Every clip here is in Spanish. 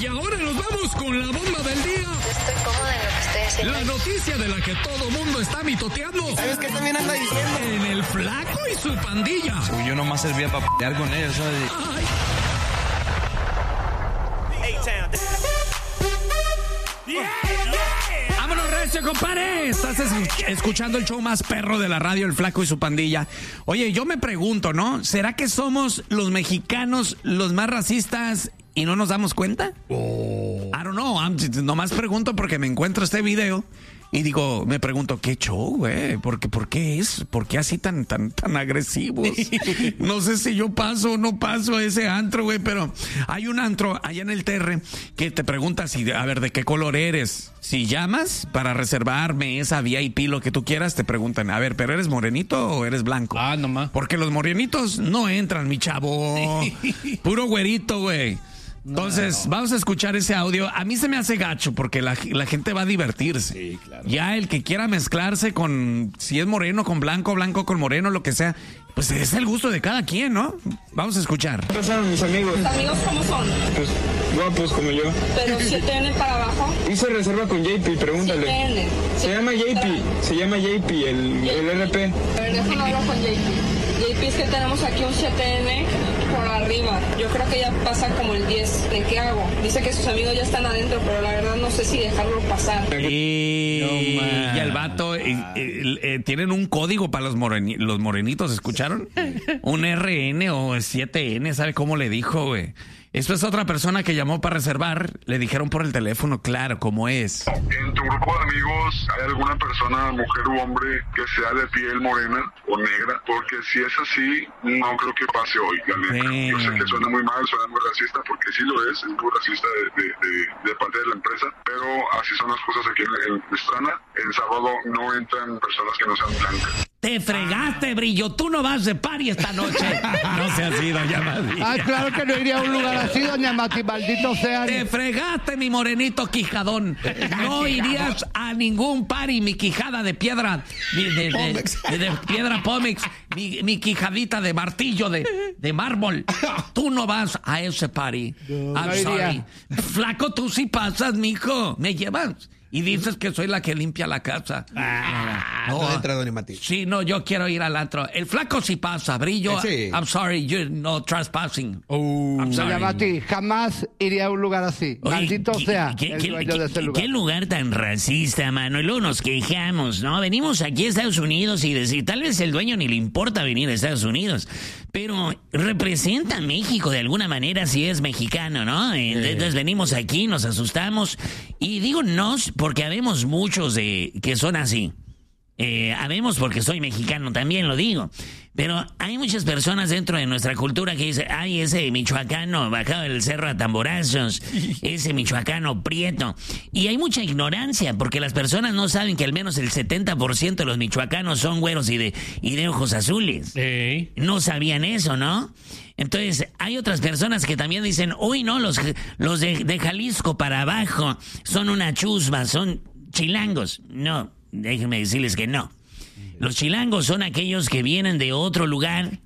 Y ahora nos vamos con la bomba del día. Estoy cómoda en lo que estoy haciendo. La noticia de la que todo mundo está mitoteando. ¿Sabes qué también anda diciendo? En el Flaco y su pandilla. Uy, yo nomás servía para pelear con ellos, ¿sabes? Ay. ¡Vámonos, recio, compadre! Estás escuchando el show más perro de la radio, El Flaco y su pandilla. Oye, yo me pregunto, ¿no? ¿Será que somos los mexicanos los más racistas y no nos damos cuenta? I don't know. Nomás pregunto porque me encuentro este video y digo, me pregunto, ¿qué show, güey? ¿Por qué así tan agresivos? No sé si yo paso o no paso a ese antro, güey, pero hay un antro allá en el Terre que te pregunta si, a ver, ¿de qué color eres? Si llamas para reservar mesa, VIP, lo que tú quieras, te preguntan, a ver, ¿pero eres morenito o eres blanco? Ah, nomás. Porque los morenitos no entran, mi chavo. Puro güerito, güey. Entonces, vamos a escuchar ese audio. A mí se me hace gacho porque la gente va a divertirse. Sí, claro. Ya el que quiera mezclarse con, si es moreno con blanco, blanco con moreno, lo que sea, pues es el gusto de cada quien, ¿no? Vamos a escuchar. ¿Qué pasaron mis amigos? ¿Tus amigos cómo son? Pues guapos como yo. Pero 7N para abajo. Hice reserva con JP, pregúntale. 7N. Se llama JP, el RP. A ver, déjame hablar con JP. JP, es que tenemos aquí un 7N por arriba. Yo creo que ya pasa como el 10. ¿De qué hago? Dice que sus amigos ya están adentro, pero la verdad no sé si dejarlo pasar. Y el vato, tienen un código para los morenitos, ¿escucharon? Un RN o 7N, ¿sabe cómo le dijo, güey? Esto es otra persona que llamó para reservar, le dijeron por el teléfono, claro, cómo es. ¿En tu grupo de amigos hay alguna persona, mujer u hombre, que sea de piel morena o negra? Porque si es así, no creo que pase hoy, la neta. Sí. Yo sé que suena muy mal, suena muy racista, porque sí lo es muy racista de parte de la empresa, pero así son las cosas aquí en Pastrana. En sábado no entran personas que no sean blancas. Te fregaste, Brillo, tú no vas de party esta noche. No sea así, doña Mati. Ah, claro que no iría a un lugar así, doña Mati, maldito sea. Te fregaste, mi morenito quijadón. No irías a ningún party, mi quijada de piedra, de piedra Pómex, mi quijadita de martillo de mármol. Tú no vas a ese party. I'm sorry. Flaco, tú sí pasas, mijo. ¿Me llevas? Y dices que soy la que limpia la casa. No entra, doña Mati. Sí, no, yo quiero ir al antro. El Flaco sí pasa, Brillo. Sí. I'm sorry, you're no trespassing. I'm sorry. Doña Mati, jamás iría a un lugar así. Oye, Maldito sea el dueño de ese lugar. Qué lugar tan racista, mano. Y luego nos quejamos, ¿no? Venimos aquí a Estados Unidos y decir, tal vez el dueño ni le importa venir a Estados Unidos, pero representa a México de alguna manera si es mexicano, ¿no? Entonces venimos aquí, nos asustamos. Y digo nos porque habemos muchos que son así. Habemos porque soy mexicano, también lo digo. Pero hay muchas personas dentro de nuestra cultura que dicen, ay, ese michoacano bajado del cerro a tamborazos, ese michoacano prieto. Y hay mucha ignorancia porque las personas no saben que al menos el 70% de los michoacanos son güeros y de ojos azules. No sabían eso, ¿no? Entonces, hay otras personas que también dicen, uy, no, los de Jalisco para abajo son una chusma, son chilangos. No, déjenme decirles que no. Los chilangos son aquellos que vienen de otro lugar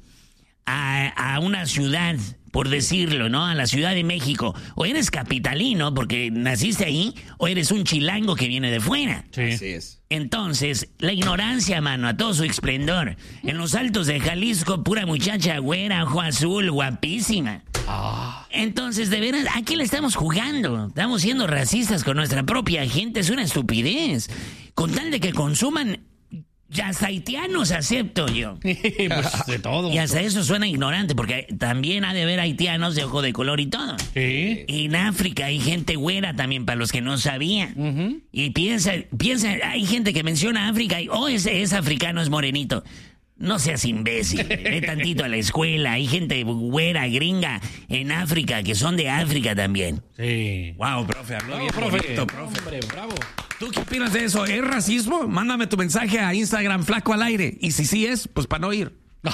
a una ciudad, por decirlo, ¿no? A la Ciudad de México. O eres capitalino porque naciste ahí, o eres un chilango que viene de fuera. Sí. Así es. Entonces, la ignorancia, mano, a todo su esplendor. En los altos de Jalisco, pura muchacha güera, ojo azul, guapísima. Entonces, de veras, ¿a qué le estamos jugando? Estamos siendo racistas con nuestra propia gente, es una estupidez. Con tal de que consuman, ya hasta haitianos acepto yo. Pues de todo. Y hasta eso suena ignorante, porque también ha de haber haitianos de ojo de color y todo. Sí. Y en África hay gente güera también, para los que no sabían. Y piensa, hay gente que menciona África y, ese es africano, es morenito. No seas imbécil, ve tantito a la escuela. Hay gente güera, gringa, en África, que son de África también. Sí. Wow, profe, habló bien profe. bonito, profe. Hombre, bravo. ¿Tú qué opinas de eso? ¿Es racismo? Mándame tu mensaje a Instagram, Flaco al Aire. Y si sí es, pues para no ir.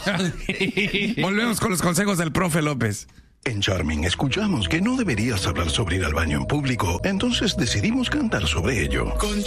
Volvemos con los consejos del profe López. En Charming escuchamos que no deberías hablar sobre ir al baño en público, entonces decidimos cantar sobre ello.